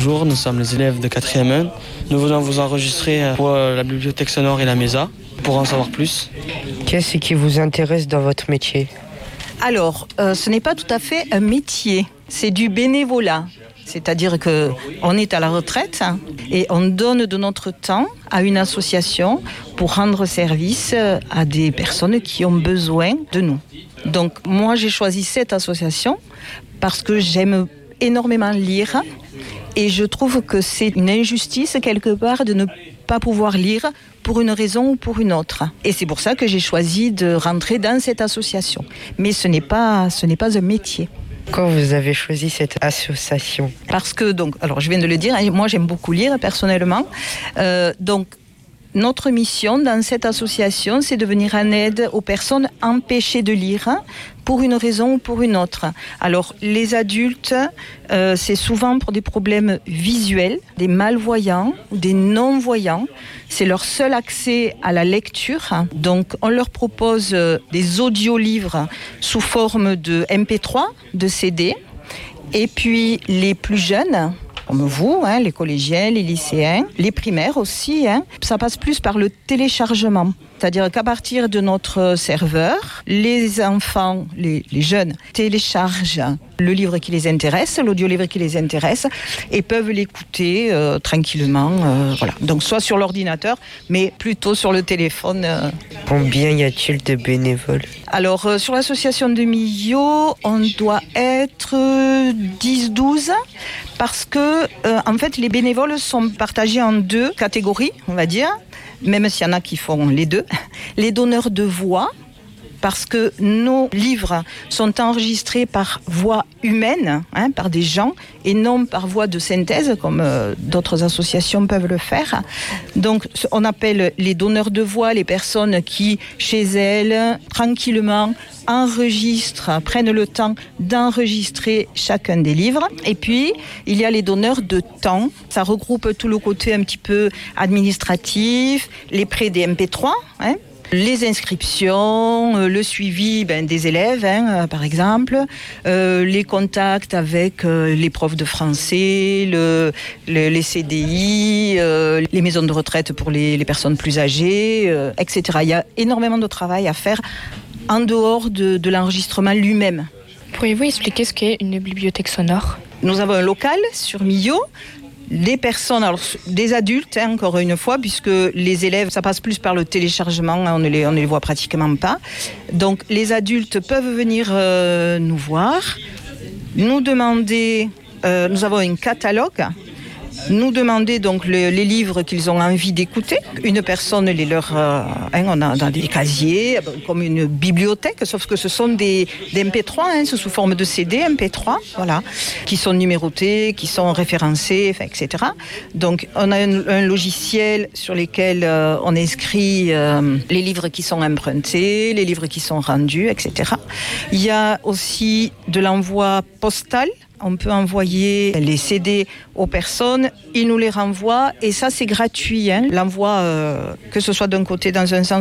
bonjour, nous sommes les élèves de 4e. Nous venons vous enregistrer pour la bibliothèque sonore et la MESA pour en savoir plus. Qu'est-ce qui vous intéresse dans votre métier ? Alors, ce n'est pas tout à fait un métier, c'est du bénévolat. C'est-à-dire qu'on est à la retraite et on donne de notre temps à une association pour rendre service à des personnes qui ont besoin de nous. Donc moi j'ai choisi cette association parce que j'aime énormément lire et je trouve que c'est une injustice quelque part de ne pas pouvoir lire pour une raison ou pour une autre. Et c'est pour ça que j'ai choisi de rentrer dans cette association. Mais ce n'est pas un métier. Quand vous avez choisi cette association ? Parce que, alors je viens de le dire, moi j'aime beaucoup lire personnellement. Donc notre mission dans cette association, c'est de venir en aide aux personnes empêchées de lire pour une raison ou pour une autre. Alors, les adultes, c'est souvent pour des problèmes visuels, des malvoyants ou des non-voyants. C'est leur seul accès à la lecture. Donc, on leur propose des audiolivres sous forme de MP3, de CD. Et puis, les plus jeunes, comme vous, les collégiens, les lycéens, les primaires aussi, ça passe plus par le téléchargement. C'est-à-dire qu'à partir de notre serveur, les enfants, les jeunes, téléchargent le livre qui les intéresse, l'audiolivre qui les intéresse, et peuvent l'écouter tranquillement. Voilà. Donc soit sur l'ordinateur, mais plutôt sur le téléphone. Combien y a-t-il de bénévoles ? Alors, sur l'association de Millau, on doit être 10-12, parce que, en fait, les bénévoles sont partagés en deux catégories, on va dire, même s'il y en a qui font les deux. Les donneurs de voix, parce que nos livres sont enregistrés par voix humaine, par des gens, et non par voix de synthèse, comme d'autres associations peuvent le faire. Donc, on appelle les donneurs de voix les personnes qui, chez elles, tranquillement, prennent le temps d'enregistrer chacun des livres. Et puis, il y a les donneurs de temps. Ça regroupe tout le côté un petit peu administratif, les prêts des MP3, les inscriptions, le suivi des élèves, par exemple, les contacts avec les profs de français, les CDI, les maisons de retraite pour les personnes plus âgées, etc. Il y a énormément de travail à faire en dehors de l'enregistrement lui-même. Pourriez-vous expliquer ce qu'est une bibliothèque sonore ? Nous avons un local sur Millau. Les personnes, alors des adultes, encore une fois, puisque les élèves, ça passe plus par le téléchargement, on ne les voit pratiquement pas. Donc les adultes peuvent venir nous voir, nous demander, nous avons un catalogue, nous demander donc les livres qu'ils ont envie d'écouter. Une personne les leur, on a dans des casiers, comme une bibliothèque, sauf que ce sont des MP3, sous forme de CD MP3, voilà, qui sont numérotés, qui sont référencés, etc. Donc on a un logiciel sur lequel on inscrit les livres qui sont empruntés, les livres qui sont rendus, etc. Il y a aussi de l'envoi postal. On peut envoyer les CD aux personnes, ils nous les renvoient et ça c'est gratuit. L'envoi, que ce soit d'un côté dans un sens